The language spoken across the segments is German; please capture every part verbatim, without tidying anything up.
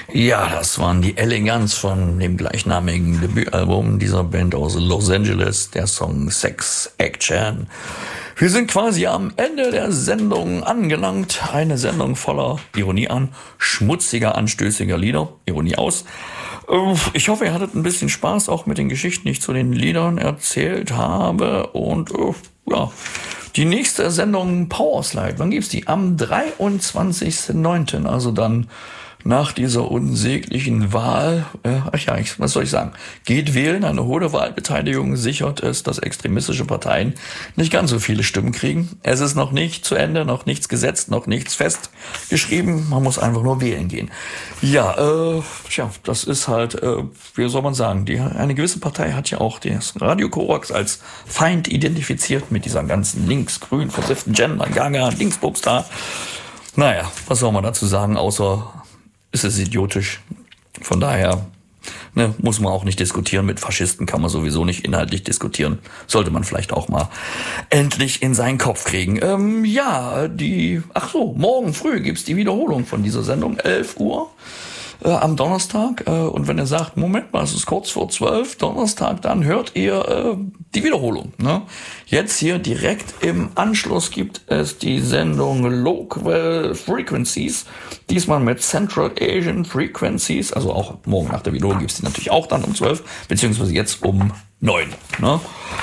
Ja, das waren die Eleganz von dem gleichnamigen Debütalbum dieser Band aus Los Angeles, der Song Sex Action. Wir sind quasi am Ende der Sendung angelangt. Eine Sendung voller Ironie an, schmutziger, anstößiger Lieder. Ironie aus. Ich hoffe, ihr hattet ein bisschen Spaß auch mit den Geschichten, die ich zu den Liedern erzählt habe. Und ja, die nächste Sendung Powerslide, wann gibt's die? Am dreiundzwanzigsten neunten, also dann nach dieser unsäglichen Wahl, äh, ach ja, ich, was soll ich sagen, geht wählen, eine hohe Wahlbeteiligung sichert es, dass extremistische Parteien nicht ganz so viele Stimmen kriegen. Es ist noch nicht zu Ende, noch nichts gesetzt, noch nichts festgeschrieben, man muss einfach nur wählen gehen. Ja, äh, tja, das ist halt, äh, wie soll man sagen, die, eine gewisse Partei hat ja auch das Radio Korax als Feind identifiziert mit dieser ganzen links-grün versifften Gender, Gaga, Dingsbums da. Naja, was soll man dazu sagen, außer ist es idiotisch. Von daher ne, muss man auch nicht diskutieren. Mit Faschisten kann man sowieso nicht inhaltlich diskutieren. Sollte man vielleicht auch mal endlich in seinen Kopf kriegen. Ähm, ja, die, ach so, morgen früh gibt's die Wiederholung von dieser Sendung, elf Uhr. Äh, am Donnerstag, äh, und wenn ihr sagt, Moment mal, es ist kurz vor zwölf, Donnerstag, dann hört ihr äh, die Wiederholung. Ne? Jetzt hier direkt im Anschluss gibt es die Sendung Local Frequencies, diesmal mit Central Asian Frequencies, also auch morgen nach der Wiederholung gibt's die natürlich auch dann um zwölf, beziehungsweise jetzt um neun. Ne?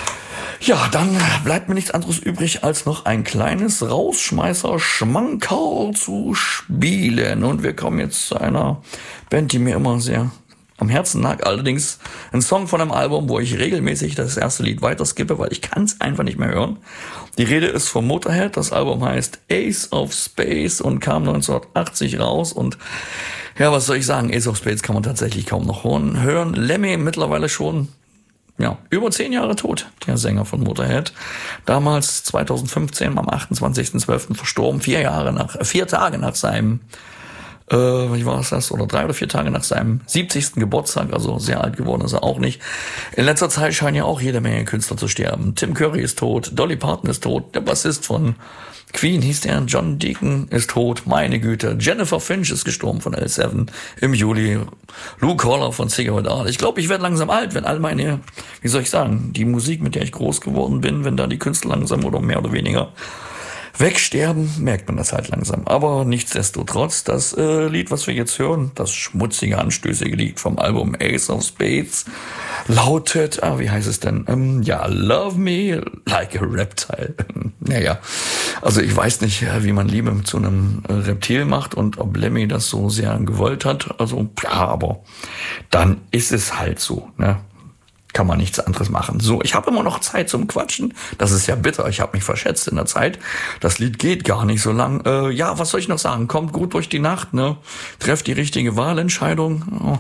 Ja, dann bleibt mir nichts anderes übrig, als noch ein kleines Rausschmeißer-Schmankerl zu spielen. Und wir kommen jetzt zu einer Band, die mir immer sehr am Herzen lag. Allerdings ein Song von einem Album, wo ich regelmäßig das erste Lied weiterskippe, weil ich kann es einfach nicht mehr hören. Die Rede ist von Motorhead. Das Album heißt Ace of Space und kam neunzehnhundertachtzig raus. Und ja, was soll ich sagen? Ace of Space kann man tatsächlich kaum noch hören. Lemmy mittlerweile schon ja, über zehn Jahre tot, der Sänger von Motorhead. Damals zweitausendfünfzehn, am achtundzwanzigsten zwölften verstorben, vier Jahre nach, vier Tage nach seinem, äh, wie war es das, oder drei oder vier Tage nach seinem siebzigsten Geburtstag, also sehr alt geworden ist er auch nicht. In letzter Zeit scheinen ja auch jede Menge Künstler zu sterben. Tim Curry ist tot, Dolly Parton ist tot, der Bassist von Queen hieß der, John Deacon ist tot, meine Güte. Jennifer Finch ist gestorben von L sieben im Juli. Lou Koller von Cigarette Art. Ich glaube, ich werde langsam alt, wenn all meine, wie soll ich sagen, die Musik, mit der ich groß geworden bin, wenn da die Künstler langsam oder mehr oder weniger wegsterben, merkt man das halt langsam. Aber nichtsdestotrotz, das äh, Lied, was wir jetzt hören, das schmutzige, anstößige Lied vom Album Ace of Spades, lautet, ah, wie heißt es denn? Ähm, ja, Love Me Like a Reptile. Naja, also ich weiß nicht, wie man Liebe zu einem Reptil macht und ob Lemmy das so sehr gewollt hat. Also, ja, aber dann ist es halt so, ne? Kann man nichts anderes machen. So, ich habe immer noch Zeit zum Quatschen. Das ist ja bitter. Ich habe mich verschätzt in der Zeit. Das Lied geht gar nicht so lang. Äh, ja, was soll ich noch sagen? Kommt gut durch die Nacht, ne? Trefft die richtige Wahlentscheidung.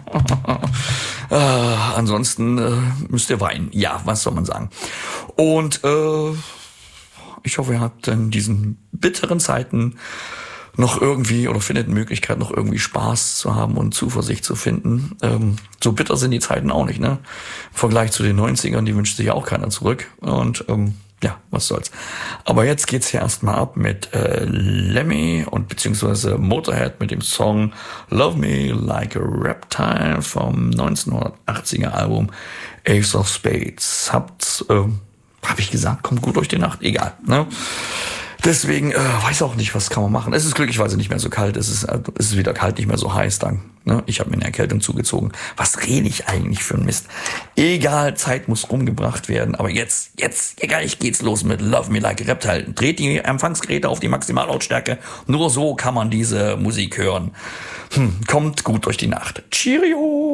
äh, ansonsten äh, müsst ihr weinen. Ja, was soll man sagen? Und äh, ich hoffe, ihr habt in diesen bitteren Zeiten noch irgendwie oder findet eine Möglichkeit, noch irgendwie Spaß zu haben und Zuversicht zu finden. Ähm, so bitter sind die Zeiten auch nicht, ne? Im Vergleich zu den neunzigern, die wünscht sich ja auch keiner zurück. Und ähm, ja, was soll's. Aber jetzt geht's hier erstmal ab mit äh, Lemmy und beziehungsweise Motorhead mit dem Song Love Me Like a Reptile vom neunzehnhundertachtziger Album Ace of Spades. Habt, äh, hab ich gesagt, kommt gut durch die Nacht, egal, ne? Deswegen, äh, weiß auch nicht, was kann man machen. Es ist glücklicherweise nicht mehr so kalt, es ist, äh, es ist wieder kalt, nicht mehr so heiß dann. Ne? Ich habe mir eine Erkältung zugezogen. Was rede ich eigentlich für ein Mist? Egal, Zeit muss rumgebracht werden. Aber jetzt, jetzt, gleich geht's los mit Love Me Like a Reptile. Dreht die Empfangsgeräte auf die Maximallautstärke. Nur so kann man diese Musik hören. Hm, kommt gut durch die Nacht. Cheerio!